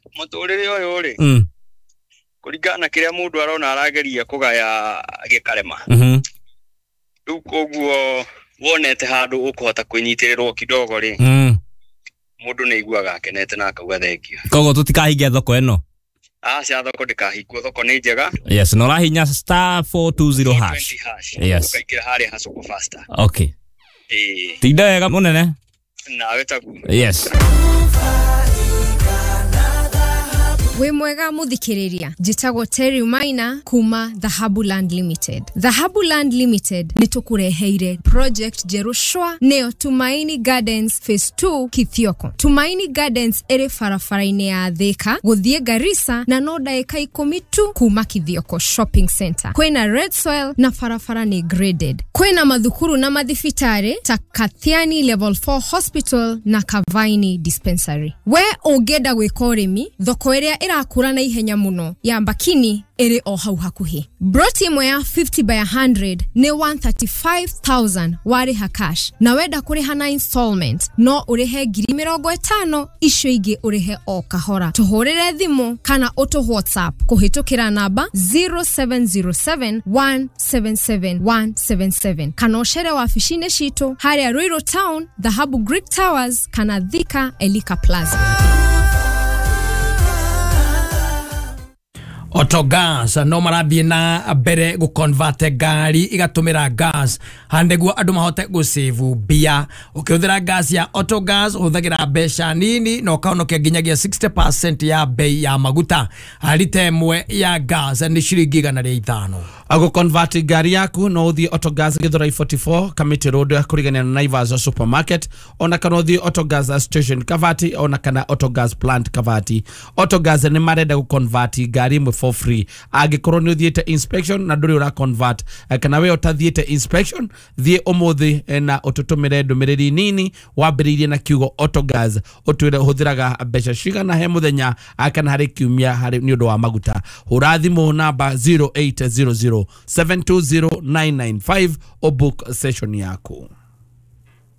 muturire uyu ri kurigana kiria mundu arona arageria kugaya gikarema riu koguo wonete handu ukuhota kwinyitirwo kidogo ri mundu ne iguaga akenete na akauga thengio koguo tutikahingia thoko eno cia thoko ndikahingwo thoko ni njega yes no rahinya *420 hash yes ukaikira haria hasoko faster okay tinda wega munene nawe tagu yes We mwega muthikiriria jitagwo Terry Maina kuma Dhahabuland Limited. Dhahabuland Limited nitukureheire project Jerushwa neo Tumaini Gardens Phase 2 Kithioko. Tumaini Gardens ere farafaraine ya Thika guthie Garissa na no daika 10 tu kuma Kithioko Shopping Center. Kwena red soil na farafara ni graded. Kwena madhukuru na madhifitare ta Kathiani Level 4 Hospital na Kavaini Dispensary. We ogeda gwikoremi thoko area irakura na ihenya muno ya Mbakini ere o hau hakuhi. Broti imwe ya 50 by 100 ne 135,000 wari ha cash. Na weda kuriha na installment no urehe 50,000 isho ige urehe o kahora. Tuhorere thimu kana auto WhatsApp kuhitukira namba 0707177177 kana oshere wafishine shito haria Ruiru Town, Dhahabu Greek Towers kana Thika Elika Plaza. Autogas no marathie na bere go convert gari igatumira gas handeguo andu mahote go save bia ukihũthĩra gas ya Autogas ũhũthagĩra mbeca nini no kaonokia nginyagia 60% ya bei ya maguta lita ĩmwe ya gas ni ciringi 105 ago convert gari yaku no uthie Autogas Githurai 44 Committee Road kurigania na Naivas Supermarket ona kana uthie Autogas Station Kavati ona kana Autogas Plant Kavati. Autogas ni marenda go convert gari mwe for free agikorwo ni uthiete inspection na nduri ura convert kana we utathiete inspection thie umuthi na ututumire ndumiriri nini wambiririe na kiugo Autogas utwire uhuthiraga mbeca cigana he muthenya kana hari kiumia hari ni undu wa maguta. Urathimo namba 0800 720 995 o book session yako.